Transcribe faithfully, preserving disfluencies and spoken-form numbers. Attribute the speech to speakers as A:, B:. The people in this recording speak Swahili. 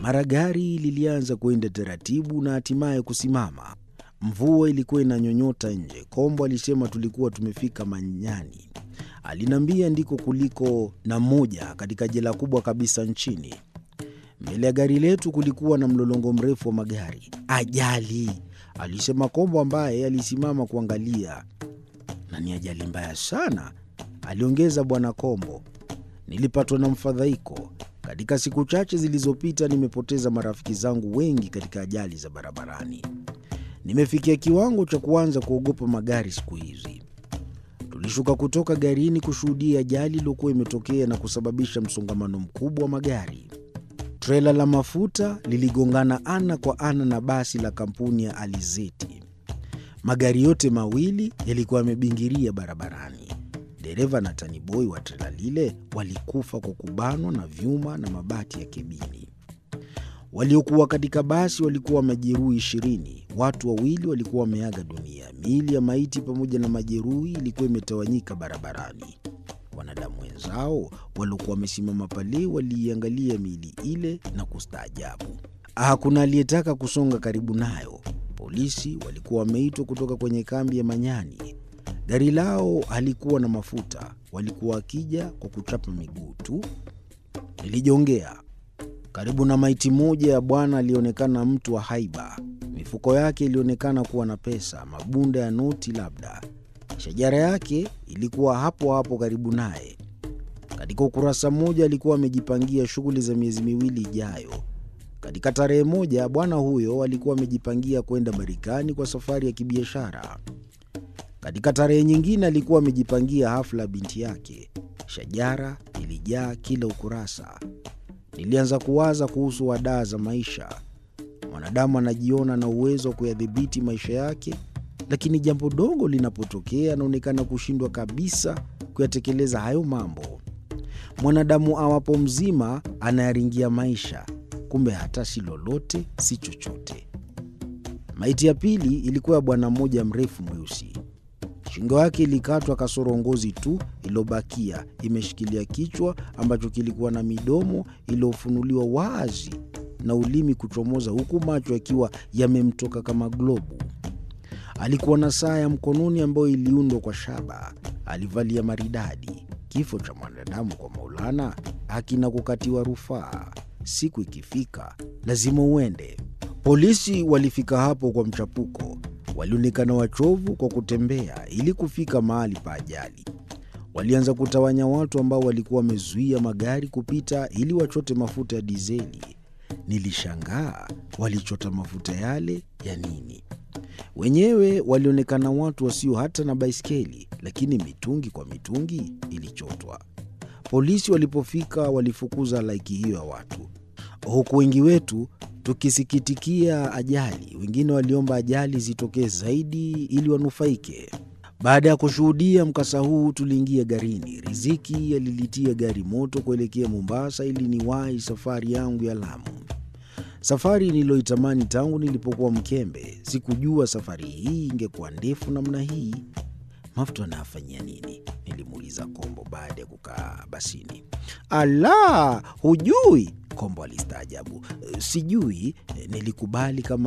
A: Mara gari lilianza kwenda taratibu na hatimaye kusimama. Mvua ilikuwa inanyonyota nje. Kombo alisema tulikuwa tumefika Manyani. Aliniambia ndiko kuliko na moja katika jela kubwa kabisa nchini. Mbele ya gari letu kulikuwa na mlolongo mrefu wa magari. Ajali, alisema Kombo ambaye alisimama kuangalia. Na ni ajali mbaya sana, aliongeza Bwana Kombo. Nilipatwa na mfadhaiko. Katika siku chache zilizopita nimepoteza marafiki zangu wengi katika ajali za barabarani. Nimefikia kiwango cha kuanza kuogopa magari siku hizi. Tulishuka kutoka garini kushuhudia ajali iliyokuwa imetokea na kusababisha msongamano mkubwa wa magari. Trela la mafuta liligongana ana kwa ana na basi la kampuni ya Alizeti. Magari yote mawili yalikuwa yamebingiria barabarani. Dereva na taniboi wa trela lile walikufa kwa kubanwa na vyuma na mabati ya kebini. Waliokuwa katika basi walikuwa majeruhi ishirini. Watu wawili walikuwa wameaga dunia. Miili ya maiti pamoja na majeruhi ilikuwa imetawanyika barabarani. Wanadamu wenzao waliokuwa wamesimama pale waliiangalia miili ile na kustaajabu. Hakuna aliyetaka kusonga karibu nayo. Polisi walikuwa wameitwa kutoka kwenye kambi ya Manyani. Gari lao halikuwa na mafuta. Walikuwa wakija kwa kuchapa miguu tu. Nilijongea. Karibu na maiti moja ya bwana alionekana mtu wa haiba. Mifuko yake ilionekana kuwa na pesa, mabunda ya noti labda. Shajara yake ilikuwa hapo hapo karibu naye. Katika ukurasa mmoja alikuwa amejipangia shughuli za miezi miwili ijayo. Katika tarehe moja bwana huyo alikuwa amejipangia kwenda Marekani kwa safari ya kibiashara. Katika tarehe nyingine alikuwa amejipangia hafla binti yake. Shajara ilijaa kila ukurasa. Nilianza kuwaza kuhusu wadaa za maisha. Mwanadamu anajiona na uwezo wa kuyadhibiti maisha yake, lakini jambo dogo linapotokea anaonekana kushindwa kabisa kuyatekeleza hayo mambo. Mwanadamu awapo mzima anayaringia maisha, kumbe hata si lolote, si chochote. Maiti ya pili ilikuwa ya bwana mmoja mrefu mweusi. Shingo yake ilikatwa kasoro ngozi tu iliyobakia imeshikilia kichwa ambacho kilikuwa na midomo iliyofunuliwa wazi na ulimi kuchomoza huku macho yakiwa yamemtoka kama globu. Alikuwa na saa ya mkononi ambayo iliundwa kwa shaba. Alivalia maridadi. Kifo cha mwanadamu kwa Maulana hakina kukatiwa rufaa. Siku ikifika lazima uende. Polisi walifika hapo kwa mchapuko. Walionekana wachovu kwa kutembea ili kufika mahali pa ajali. Walianza kutawanya watu ambao walikuwa wamezuia magari kupita ili wachote mafuta ya dizeli. Nilishangaa walichota mafuta yale ya nini? Wenyewe walionekana watu wasio hata na baiskeli, lakini mitungi kwa mitungi ilichotwa. Polisi walipofika walifukuza laiki hiyo ya watu. Huku wengi wetu tukisikitikia ajali, wengine waliomba ajali zitokee zaidi ili wanufaike. Baada ya kushuhudia mkasa huu tuliingia garini. Riziki alilitia gari moto kuelekea Mombasa ili niwahi safari yangu ya Lamu. Safari niliyoitamani tangu nilipokuwa mkembe. Sikujua safari hii ingekuwa ndefu namna hii. Mafuta anafanyia nini? Nilimuuliza Kombo baada ya kukaa basini. Ala, hujui? Kombo alistaajabu. Sijui, nilikubali kama